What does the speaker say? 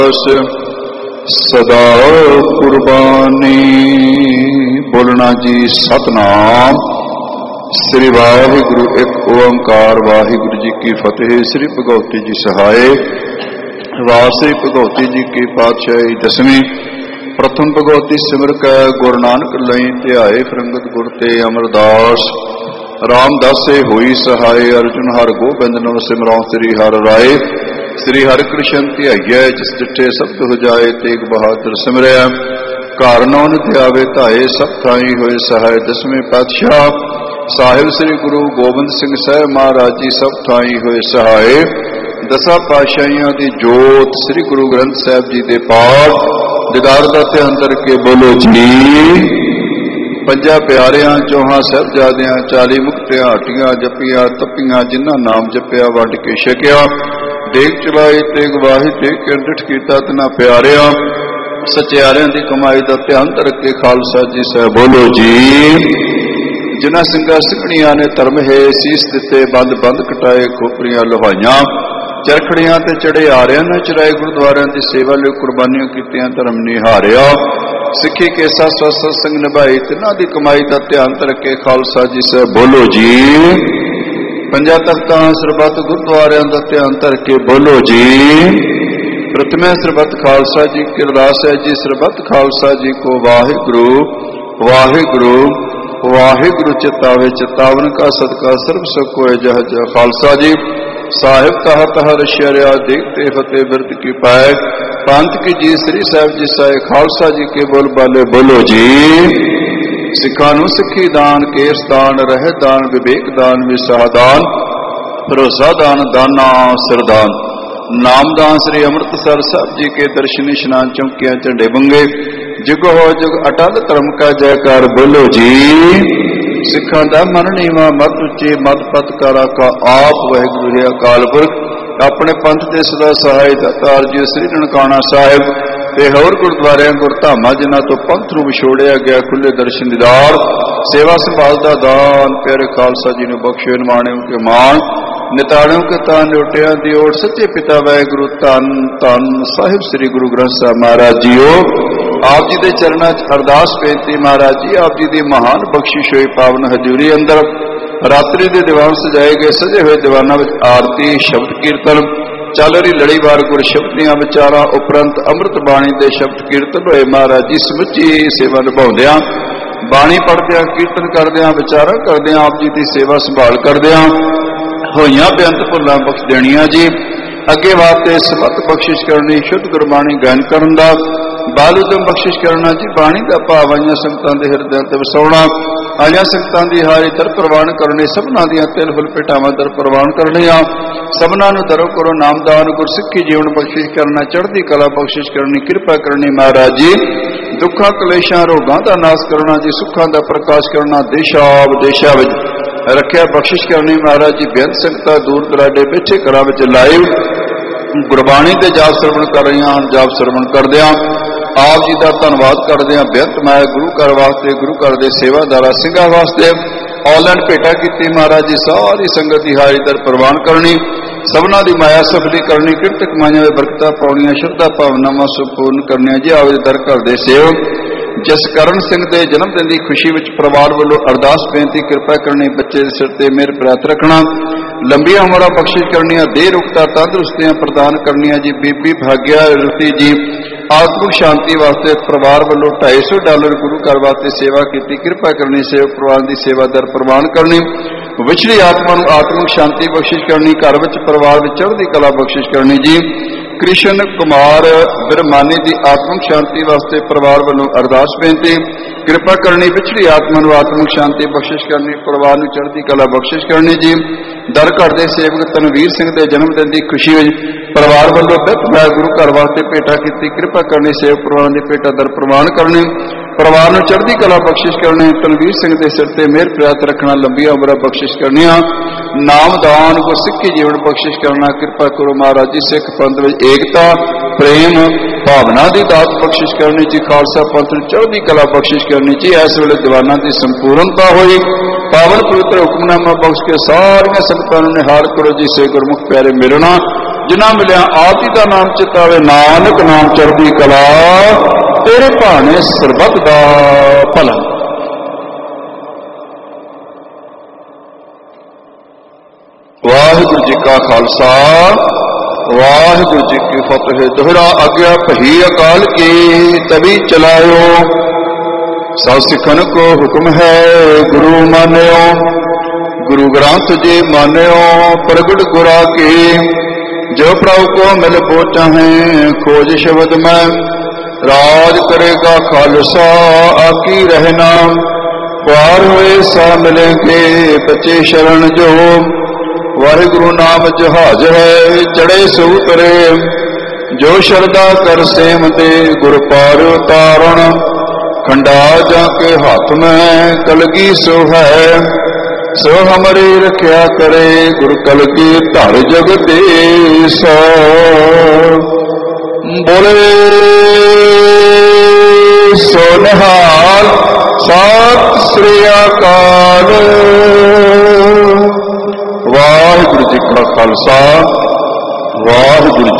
सदा कुर्बानी। बोलना जी सतनाम श्री वाहिगुरु एक ओंकार। वाहिगुरु जी की फतेह। श्री भगवती जी सहाय। वाह श्री भगवती जी की पातशाही दसवीं। प्रथम भगवती सिमर कै गुरु नानक लई ध्याए। फिरंगत गुर ते अमरदास रामदासे होई सहाय। अर्जुन हर गोबिंद नो सिमरौं श्री हर राय। श्री हरि कृष्ण ध्याइयै जिस डिठे शब्द हो जाए। तेग बहादुर सिमरया घर नौन ध्यावे धाए। सब थाई होए सहाय। दसवें पातशाह साहिब श्री गुरु गोबिंद सिंह साहब महाराज जी सब थाई होए सहाय। दसा पातशाहियां दी जोत श्री गुरु ग्रंथ साहिब जी दे पाठ दिदार दा ध्यान करके बोलो जी। पंजा प्यारियां चौहां साहिबजादियां 40 मुक्तियां हटियां जपियां तपियां जिन्हां नाम जपिया वंड के छकिया। देख चलाई तेग वाही देख के डिठ कीता तना प्यारिया। सचियारियां दी कमाई दा ध्यान रखे खालसा जी साहब बोलो जी। जिन्हां ਸਿੰਘਾਂ ਸਿੰਘਣੀਆਂ ने धर्म है सीस दिते बंद बंद कटाए खोपरियां लुहाइयां चरखड़ियां ते चढ़े आरियां ने चराए। गुरुद्वारियां दी सेवा लई कुर्बानियां कीतियां धर्म निहारिया। सिखी केसा सत्संग निभाई तिन्हां दी कमाई दा ध्यान रखे खालसा जी साहब बोलो जी। पंजा तख्तां सरबत गुरुद्वारियां दा ध्यान धर के बोलो जी। प्रथम सरबत खालसा जी की अरदास है जी। सरबत खालसा जी को वाहिगुरु वाहिगुरु वाहिगुरु चितावे। चितावन का सदका सर्व सुख होए जह जह खालसा जी। साहिब तह तह रशिया देखते फतेह बिरद की पाए। पंथ की जी श्री साहिब जी साहे खालसा जी के बोल बाले बोलो जी। सिखा नूं सिखी दान केस दान रह दान विवेक दान विसाह दान भरोसा दान दाना सरदान। नामदान श्री अमृतसर साहब जी के दर्शनी स्नान चौकियां झंडे बंगे। जुग हो जुग अटल धर्म का जयकार बोलो जी। सिखा दा मन नीवा मत उच्चे मत पतकारा का आप वाहिगुरु अकाल पुरख। अपने पंथ के सदा सहाय दातार जी श्री ननकाना साहिब ते होर गुरुद्वारियां गुरधामां जिन्हां तो पंथ नूं विछोड़िया गया खुले दर्शन दीदार सेवा संभाल दा दान प्यारे खालसा जी नूं बख्शे निमाणियों के मान निताणियों के तान लोटियां दी ओट सच्चे पिता वाहिगुरु धन धन साहिब श्री गुरु ग्रंथ साहिब महाराज जीओ। आप जी दे चरणां च अरदास बेनती महाराज जी। आप जी दी महान बख्शिश होई पावन हजूरी अंदर रात्रि दे दीवान सजाए गए सजे हुए दीवानां विच आरती शब्द कीर्तन चल रही लड़ीवार गुर शब्द दियां विचारां उपरंत अमृत बाणी दे शब्द कीर्तन होए। महाराज जी समुची सेवा निभाउंदियां बाणी पढ़दियां कीर्तन करदियां विचारां करदियां आप जी दी सेवा संभाल करदियां होइयां बेअंत भुल्लां बख्श देणियां जी। अगे वास्ते समत बख्शिश करनी शुद्ध गुरबाणी गायन करन दा बाल उदम बख्शिश करना जी। बाणी का भाव आईयां संगतां दे हिरदियां ते वसाउणा आईयां संगतां दी हारी दर प्रवान करनी। सबनां दियां तिल फुल भेटावां दर प्रवान करनियां। सबनां नूं दरो करो नामदान गुर सिੱਖੀ जीवन बख्शिश करना चढ़दी कला बख्शिश करनी किरपा करनी महाराज जी। दुखां कलेशां रोगां दा नाश करना जी। सुखां दा प्रकाश करना देशा विदेशा विच रखिया बख्शिश करनी महाराज जी। बेअंत संगतां दूर दराडे बैठे घरां विच लाइव गुरबाणी दे जाप सरवण कर रहियां हन। जाप सरवण करदियां आप जी का धन्यवाद करते हैं। बेअंत माया गुरु घर वास्ते गुरु घर के सेवादारा सिंघा वास्ते ऑनलाइन भेटा की महाराज जी। सारी संगत की हारी दर प्रवान करनी सबना की माया सफली करनी किरत कमाइयां बरकतां पाउणियां श्रद्धा भावनावां संपूर्ण करनियां जी। आप दर घर के सेवक जसकरण सिंह के जन्मदिन की खुशी में परिवार वालों अरदास बेनती किरपा करनी बच्चे के सिर पर मेहर प्राप्त रखना लंबिया उमरां बख्शिश करनियां देह रुकता तंदुरुस्तियां प्रदान करनियां जी। बीबी भाग्या रुती जी आत्मिक शांति वास्ते परिवार वालों $250 गुरु घर वास्ते सेवा की किरपा करनी सेवक परिवार की सेवा दर प्रवान करनी विछड़ी आत्मा नूं आत्मिक शांति बख्शिश करनी घर विच परिवार विच चढ़दी कला बख्शिश करनी जी। कृष्ण कुमार बिरमानी की आत्मिक शांति वास्ते परिवार वालों अरदास बेनती किरपा करनी विछड़ी आत्मा नूं आत्मिक शांति बख्शिश करनी परिवार नूं चढ़दी कला बख्शिश करनी जी। दर घर के सेवक तनवीर सिंह के जन्मदिन की खुशी में परिवार वालों बेहतर गुरु घर वास्ते भेटा की किरपा करनी सेवक परिवार की भेटा दर प्रवान करनी परिवार नूं चढ़दी कला बख्शिश करनी तनवीर सिंह के सिर पर मेहर प्राप्त रखना लंबिया उम्र बख्शिश करनी नामदान गुर सिੱਖੀ जीवन बख्शिश करना किरपा करो महाराज जी। सिख पंथ में एकता प्रेम भावना की दात बख्शिश करनी जी। खालसा पंथ नूं चढ़दी कला बख्शिश करनी जी। इस वेले दीवानां की संपूर्णता हुई पावन पवित्र हुक्मनामा बख्श के सारियां संगतां नूं निहाल करो जी। से गुरमुख प्यारे मिलना ਜਿਨ੍ਹਾਂ ਮਿਲਿਆ ਆਪ ਹੀ ਦਾ ਨਾਮ ਚਿਤਾਵੇ, ਨਾਨਕ ਨਾਮ ਚੜ੍ਹਦੀ ਕਲਾ, ਤੇਰੇ ਭਾਣੇ ਸਰਬੱਤ ਦਾ ਭਲਾ। ਵਾਹਿਗੁਰੂ ਜੀ ਕਾ ਖਾਲਸਾ, ਵਾਹਿਗੁਰੂ ਜੀ ਕੀ ਫਤਿਹ। ਦੋਹਰਾ ਆਗਿਆ ਭਈ ਅਕਾਲ ਕੀ, ਤभी ਚਲਾਇਓ। ਸਭ ਸਿੱਖਨ ਕੋ ਹੁਕਮ ਹੈ, ਗੁਰੂ ਮਾਨਿਓ। ਗੁਰੂ ਗ੍ਰੰਥ ਜੀ ਮਾਨਿਓ, ਪ੍ਰਗਟ ਗੁਰਾ ਕੀ। ਜੋ ਪ੍ਰਭु को मिल पो चाहे, खोज शब्द में राज करेगा खालसा। आकी रहना पार हुए सा मिलेंगे, बचे शरण जो। वाहिगुरु नाम जहाज है, चढ़े सो उतरे। जो श्रद्धा कर सेम दे, गुर पार उतारण। खंडा जाके हाथ में कलगी सो है। सो हमारी रख्या करे, गुर कलगी धर जगदीश। बोले सो निहाल, सत श्री अकाल। वाहिगुरु जी का खालसा, वाहिगुरु